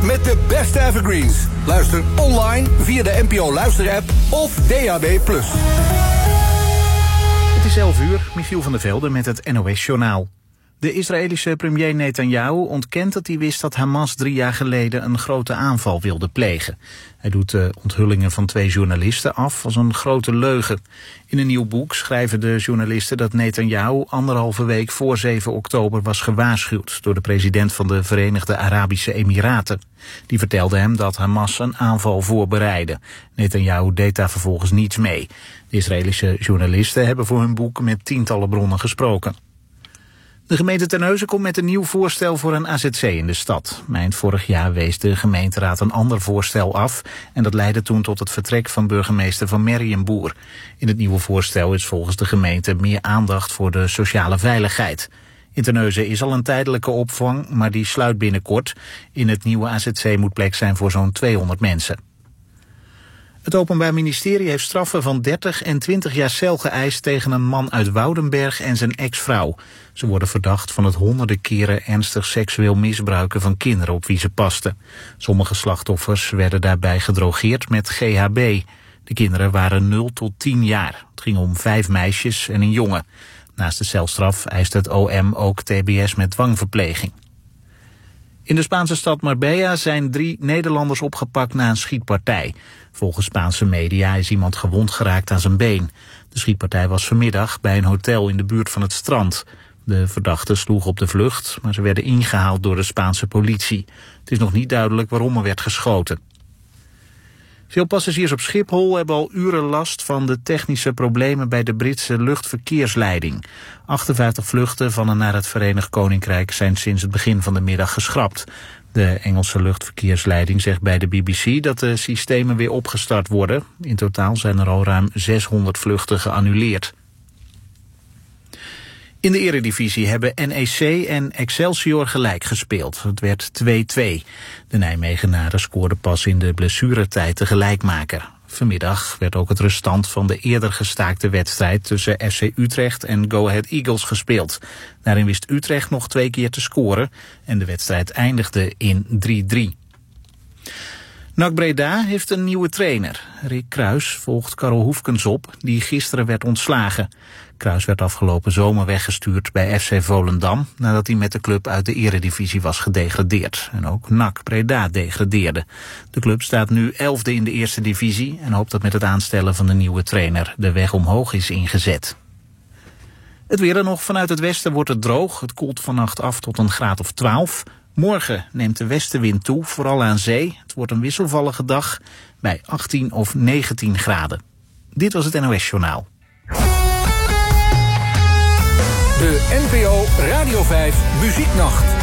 met de beste evergreens. Luister online via de NPO Luisterapp of DAB+. Het is 11 uur, Michiel van der Velde met het NOS-journaal. De Israëlische premier Netanyahu ontkent dat hij wist dat Hamas 3 jaar geleden een grote aanval wilde plegen. Hij doet de onthullingen van 2 journalisten af als een grote leugen. In een nieuw boek schrijven de journalisten dat Netanyahu 1,5 week voor 7 oktober was gewaarschuwd door de president van de Verenigde Arabische Emiraten. Die vertelde hem dat Hamas een aanval voorbereidde. Netanyahu deed daar vervolgens niets mee. De Israëlische journalisten hebben voor hun boek met tientallen bronnen gesproken. De gemeente Terneuzen komt met een nieuw voorstel voor een AZC in de stad. Eind vorig jaar wees de gemeenteraad een ander voorstel af en dat leidde toen tot het vertrek van burgemeester Van Merriënboer. In het nieuwe voorstel is volgens de gemeente meer aandacht voor de sociale veiligheid. In Terneuzen is al een tijdelijke opvang, maar die sluit binnenkort. In het nieuwe AZC moet plek zijn voor zo'n 200 mensen. Het Openbaar Ministerie heeft straffen van 30 en 20 jaar cel geëist tegen een man uit Woudenberg en zijn ex-vrouw. Ze worden verdacht van het honderden keren ernstig seksueel misbruiken van kinderen op wie ze pasten. Sommige slachtoffers werden daarbij gedrogeerd met GHB. De kinderen waren 0 tot 10 jaar. Het ging om 5 meisjes en een jongen. Naast de celstraf eist het OM ook TBS met dwangverpleging. In de Spaanse stad Marbella zijn 3 Nederlanders opgepakt na een schietpartij. Volgens Spaanse media is iemand gewond geraakt aan zijn been. De schietpartij was vanmiddag bij een hotel in de buurt van het strand. De verdachten sloegen op de vlucht, maar ze werden ingehaald door de Spaanse politie. Het is nog niet duidelijk waarom er werd geschoten. Veel passagiers op Schiphol hebben al uren last van de technische problemen bij de Britse luchtverkeersleiding. 58 vluchten van en naar het Verenigd Koninkrijk zijn sinds het begin van de middag geschrapt. De Engelse luchtverkeersleiding zegt bij de BBC dat de systemen weer opgestart worden. In totaal zijn er al ruim 600 vluchten geannuleerd. In de Eredivisie hebben NEC en Excelsior gelijk gespeeld. Het werd 2-2. De Nijmegenaren scoorden pas in de blessuretijd de gelijkmaker. Vanmiddag werd ook het restant van de eerder gestaakte wedstrijd tussen FC Utrecht en Go Ahead Eagles gespeeld. Daarin wist Utrecht nog 2 keer te scoren en de wedstrijd eindigde in 3-3. NAC Breda heeft een nieuwe trainer. Rick Kruis volgt Karel Hoefkens op, die gisteren werd ontslagen. Kruis werd afgelopen zomer weggestuurd bij FC Volendam, nadat hij met de club uit de Eredivisie was gedegradeerd. En ook NAC Breda degradeerde. De club staat nu 11e in de eerste divisie en hoopt dat met het aanstellen van de nieuwe trainer de weg omhoog is ingezet. Het weer dan nog. Vanuit het westen wordt het droog. Het koelt vannacht af tot een graad of 12. Morgen neemt de westenwind toe, vooral aan zee. Het wordt een wisselvallige dag bij 18 of 19 graden. Dit was het NOS-journaal. De NPO Radio 5 Muzieknacht.